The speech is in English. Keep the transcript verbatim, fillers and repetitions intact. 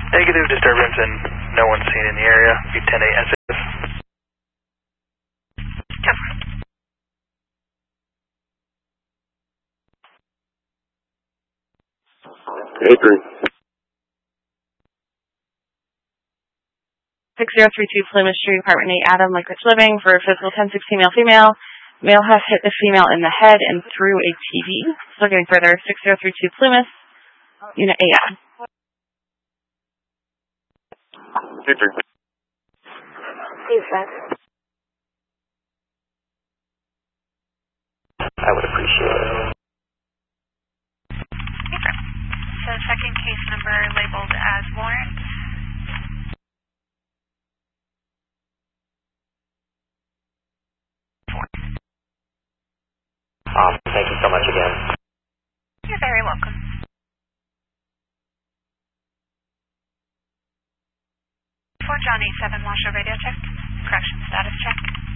Negative disturbance and no one seen in the area. Be ten eight S S. eight three. six zero three two Plymouth Street, Apartment eight, Adam, Liquid Living, for physical ten sixteen male female. Male has hit the female in the head and through a T V. Still getting further, six zero three two Plymouth, Unit eight, Adam. eight three. Hey, Fred. I would appreciate it. Okay. So second case number labeled as Lawrence. Um, thank you so much again. You're very welcome. For Johnny seven, Washoe radio check. Correction status check.